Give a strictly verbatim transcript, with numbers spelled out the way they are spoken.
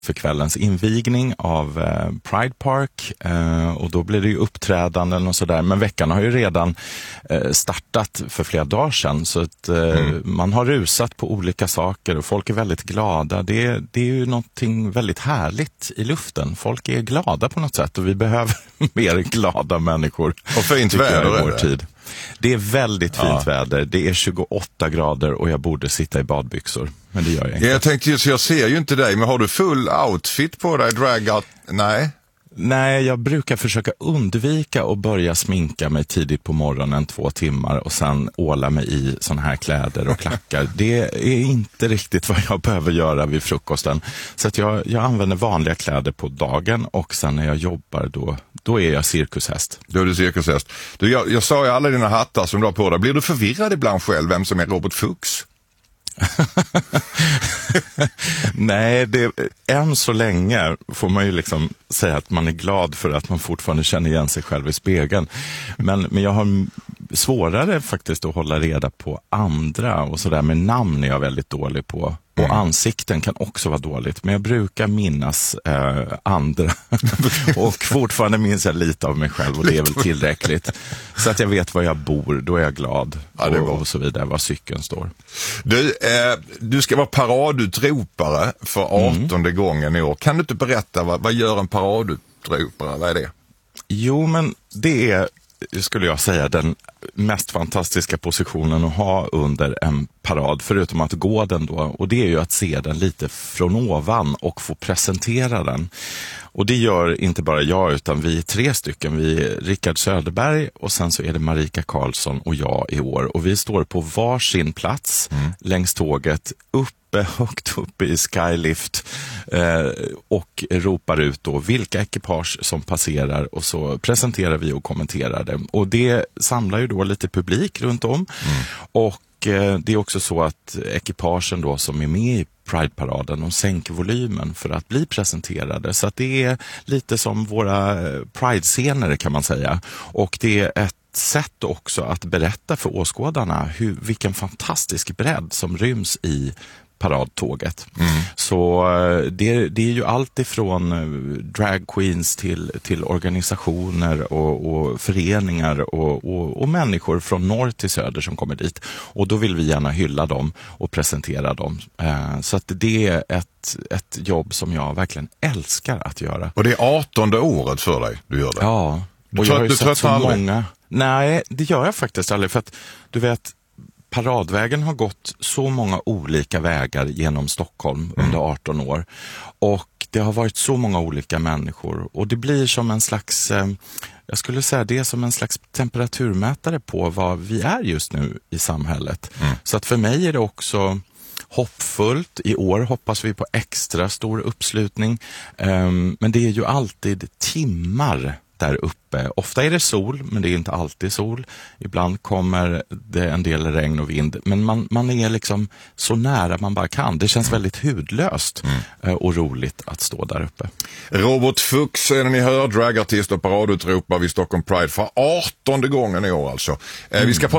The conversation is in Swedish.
för kvällens invigning av eh, Pride Park eh, och då blir det ju uppträdanden och sådär. Men veckan har ju redan eh, startat för flera dagar sedan så att eh, mm. man har rusat på olika saker och folk är väldigt glada. Det, det är ju någonting väldigt härligt i luften. Folk är glada på något sätt och vi behöver mer glada människor. Och fint väder i vår är det. tid. Det är väldigt fint ja. väder. Det är tjugoåtta grader och jag borde sitta i badbyxor. Men det gör jag inte. Jag tänkte just, jag ser ju inte dig, men har du full outfit på dig? Drag out? Nej. Nej, jag brukar försöka undvika att börja sminka mig tidigt på morgonen två timmar och sen åla mig i såna här kläder och klackar. Det är inte riktigt vad jag behöver göra vid frukosten. Så att jag, jag använder vanliga kläder på dagen och sen när jag jobbar då, då är jag cirkushäst. Då är du cirkushäst. Du, jag, jag sa ju alla dina hattar som du har på dig. Blir du förvirrad ibland själv vem som är Robert Fuchs? Nej, det, än så länge får man ju liksom säga att man är glad för att man fortfarande känner igen sig själv i spegeln. Men, men jag har svårare faktiskt att hålla reda på andra och sådär, med namn är jag väldigt dålig på. Och mm. ansikten kan också vara dåligt, men jag brukar minnas eh, andra och fortfarande minns jag lite av mig själv och det är väl tillräckligt. Så att jag vet var jag bor, då är jag glad ja, det och, och så vidare, var cykeln står. Du, eh, du ska vara paradutropare för artonde mm. gången i år. Kan du inte berätta, vad, vad gör en paradutropare? Vad är det? Jo, men det är, skulle jag säga, den mest fantastiska positionen att ha under en parad, förutom att gå den då. Och det är ju att se den lite från ovan och få presentera den. Och det gör inte bara jag, utan vi är tre stycken. Vi är Rickard Söderberg och sen så är det Marika Karlsson och jag i år. Och vi står på varsin plats mm. längs tåget uppe, högt uppe i Skylift eh, och ropar ut då vilka ekipage som passerar och så presenterar vi och kommenterar det. Och det samlar ju då lite publik runt om mm. och eh, det är också så att ekipagen då som är med i Pride-paraden, de sänker volymen för att bli presenterade. Så att det är lite som våra Pride-scener kan man säga. Och det är ett sätt också att berätta för åskådarna hur, vilken fantastisk bredd som ryms i paradtåget. Mm. Så det, det är ju allt ifrån drag queens till, till organisationer och, och föreningar och, och, och människor från norr till söder som kommer dit. Och då vill vi gärna hylla dem och presentera dem. Så att det är ett, ett jobb som jag verkligen älskar att göra. Och det är artonde året för dig du gör det? Ja. Och jag har ju sett så många. Nej, det gör jag faktiskt aldrig. För att du vet, paradvägen har gått så många olika vägar genom Stockholm mm. under arton år. Och det har varit så många olika människor. Och det blir som en slags, eh, jag skulle säga det är som en slags temperaturmätare på vad vi är just nu i samhället. Mm. Så att för mig är det också hoppfullt. I år hoppas vi på extra stor uppslutning. Um, men det är ju alltid timmar där uppe. Ofta är det sol, men det är inte alltid sol. Ibland kommer det en del regn och vind. Men man, man är liksom så nära man bara kan. Det känns väldigt hudlöst mm. och roligt att stå där uppe. Robert Fuchs är ni hör, dragartist och paradutropare vid Stockholm Pride för artonde gången i år alltså. Mm. Vi ska prata